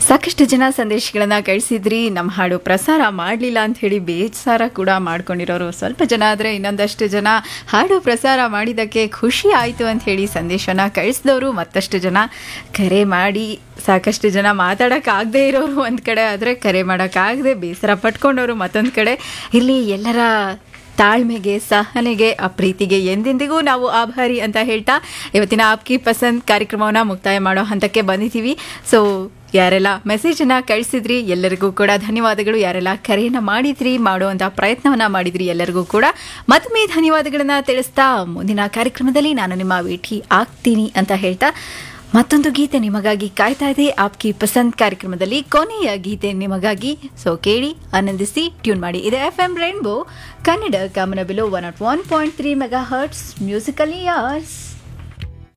ಸಾಕಷ್ಟು ಜನ ಸಂದೇಶಗಳನ್ನ ಕಳಿಸಿದ್ರಿ. ನಮ್ಮ ಹಾಡು ಪ್ರಸಾರ ಮಾಡಲಿಲ್ಲ ಅಂತ ಹೇಳಿ ಬೇಸರ ಕೂಡ ಮಾಡ್ಕೊಂಡಿರೋರು ಸ್ವಲ್ಪ ಜನ, ಆದರೆ ಇನ್ನೊಂದಷ್ಟು ಜನ ಹಾಡು ಪ್ರಸಾರ ಮಾಡಿದ್ದಕ್ಕೆ ಖುಷಿ ಆಯಿತು ಅಂತ ಹೇಳಿ ಸಂದೇಶನ ಕಳಿಸಿದವರು ಮತ್ತಷ್ಟು ಜನ ಕರೆ ಮಾಡಿ, ಸಾಕಷ್ಟು ಜನ ಮಾತಾಡೋಕ್ಕಾಗದೇ ಇರೋರು ಒಂದು ಕಡೆ, ಆದರೆ ಕರೆ ಮಾಡೋಕ್ಕಾಗದೆ ಬೇಸರ ಪಟ್ಕೊಂಡವರು ಮತ್ತೊಂದು ಕಡೆ. ಇಲ್ಲಿ ಎಲ್ಲರ ತಾಳ್ಮೆಗೆ, ಸಹನೆಗೆ, ಆ ಪ್ರೀತಿಗೆ ಎಂದೆಂದಿಗೂ ನಾವು ಆಭಾರಿ ಅಂತ ಹೇಳ್ತಾ ಇವತ್ತಿನ ಆಪ್ಕಿ ಪಸಂದ್ ಕಾರ್ಯಕ್ರಮವನ್ನು ಮುಕ್ತಾಯ ಮಾಡೋ ಹಂತಕ್ಕೆ ಬಂದಿದ್ದೀವಿ. ಸೊ ಯಾರೆಲ್ಲ ಮೆಸೇಜನ್ನು ಕಳಿಸಿದ್ರಿ ಎಲ್ಲರಿಗೂ ಕೂಡ ಧನ್ಯವಾದಗಳು. ಯಾರೆಲ್ಲ ಕರೆಯನ್ನು ಮಾಡಿದ್ರಿ, ಮಾಡುವಂಥ ಪ್ರಯತ್ನವನ್ನು ಮಾಡಿದ್ರಿ ಎಲ್ಲರಿಗೂ ಕೂಡ ಮತ್ತೊಮ್ಮೆ ಧನ್ಯವಾದಗಳನ್ನು ತಿಳಿಸ್ತಾ ಮುಂದಿನ ಕಾರ್ಯಕ್ರಮದಲ್ಲಿ ನಾನು ನಿಮ್ಮ ಭೇಟಿ ಆಗ್ತೀನಿ ಅಂತ ಹೇಳ್ತಾ ಮತ್ತೊಂದು ಗೀತೆ ನಿಮಗಾಗಿ ಕಾಯ್ತಾ ಇದೆ. ಆಪ್ಕಿ ಪಸಂದ್ ಕಾರ್ಯಕ್ರಮದಲ್ಲಿ ಕೊನೆಯ ಗೀತೆ ನಿಮಗಾಗಿ. ಸೊ ಕೇಳಿ, ಆನಂದಿಸಿ, ಟ್ಯೂನ್ ಮಾಡಿ. ಇದು FM rainbow Kannada ಕಾಮನಬಿಲು 101.3 mega hertz musically ಯಾರ್ಸ್.